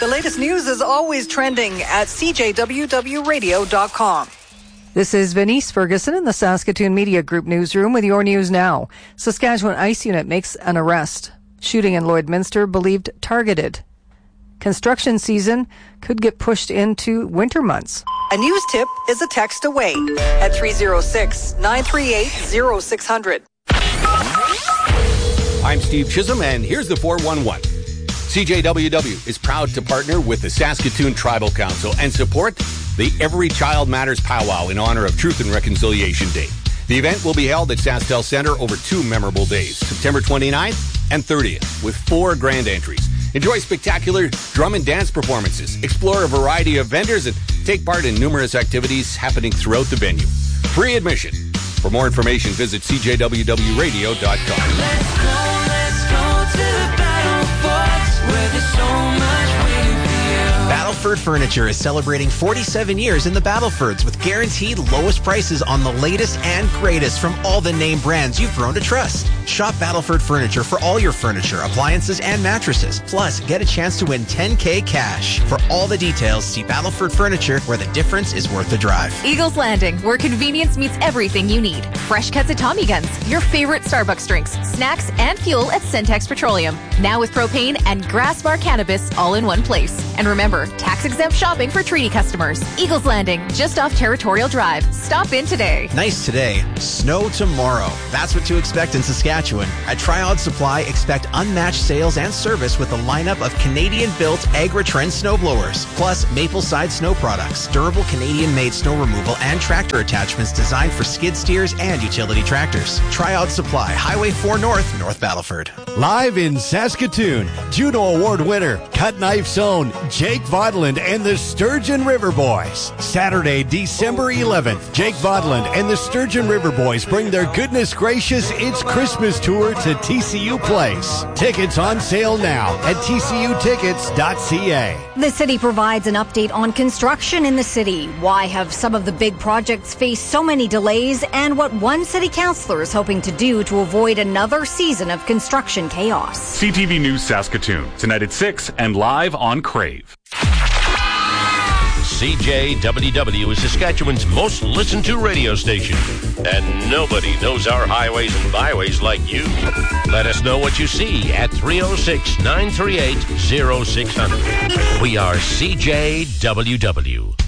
The latest news is always trending at cjwwradio.com. This is Venice Ferguson in the Saskatoon Media Group newsroom with your news now. Saskatchewan ICE unit makes an arrest. Shooting in Lloydminster believed targeted. Construction season could get pushed into winter months. A news tip is a text away at 306-938-0600. I'm Steve Chisholm, and here's the 411. CJWW is proud to partner with the Saskatoon Tribal Council and support the Every Child Matters Powwow in honor of Truth and Reconciliation Day. The event will be held at SaskTel Centre over 2 memorable days, September 29th and 30th, with 4 grand entries. Enjoy spectacular drum and dance performances, explore a variety of vendors, and take part in numerous activities happening throughout the venue. Free admission. For more information, visit cjwwradio.com. Let's go to the battle forts where there's so much waiting for you. Battleford Furniture is celebrating 47 years in the Battlefords with guaranteed lowest prices on the latest and greatest from all the name brands you've grown to trust. Shop Battleford Furniture for all your furniture, appliances, and mattresses. Plus, get a chance to win $10K cash. For all the details, see Battleford Furniture, where the difference is worth the drive. Eagles Landing, where convenience meets everything you need. Fresh cuts of Tommy Guns, your favorite Starbucks drinks, snacks, and fuel at Centex Petroleum. Now with propane and grass bar cannabis all in one place. And remember, tax-exempt shopping for treaty customers. Eagles Landing, just off Territorial Drive. Stop in today. Nice today, snow tomorrow. That's what to expect in Saskatchewan. At Triod Supply, expect unmatched sales and service with a lineup of Canadian-built Agri-Trend snowblowers, plus Mapleside snow products, durable Canadian-made snow removal, and tractor attachments designed for skid steers and utility tractors. Triod Supply, Highway 4 North, North Battleford. Live in Saskatoon, Juno Award winner, Cut Knife Zone, Jake Vodland and the Sturgeon River Boys. Saturday, December 11th, Jake Vodland and the Sturgeon River Boys bring their Goodness Gracious It's Christmas tour to TCU Place. Tickets on sale now at tcutickets.ca. The city provides an update on construction in the city. Why have some of the big projects faced so many delays, and what one city councillor is hoping to do to avoid another season of construction chaos. CTV News Saskatoon, tonight at 6 and live on Crave. CJWW is Saskatchewan's most listened to radio station. And nobody knows our highways and byways like you. Let us know what you see at 306-938-0600. We are CJWW.